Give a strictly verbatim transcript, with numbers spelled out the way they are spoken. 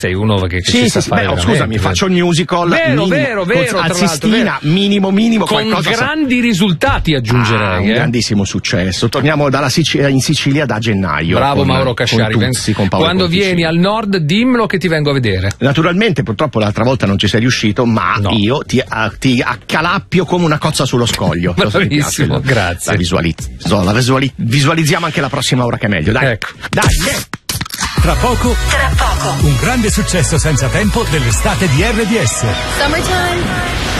sei uno che, che sì, ci sì, sa sì, fare beh, scusami, faccio il musical vero, minimo, vero, vero, a tra Sistina, l'altro, minimo minimo con qualcosa grandi sa... risultati aggiungerei. Ah, un eh? grandissimo successo. Torniamo dalla Sicilia, in Sicilia da gennaio. Bravo con, Mauro Casciari. con Tuzzi, con Paolo Quando Conticini. vieni al nord dimmelo che ti vengo a vedere. Naturalmente purtroppo l'altra volta non ci sei riuscito, ma No. io ti, a, ti accalappio come una cozza sullo scoglio. Bravissimo, grazie. La, visualizzo, la visuali- visualizziamo anche la prossima ora che è meglio, dai. Ecco. Dai, yeah. Tra poco, tra poco, un grande successo senza tempo dell'estate di R D S. Summertime.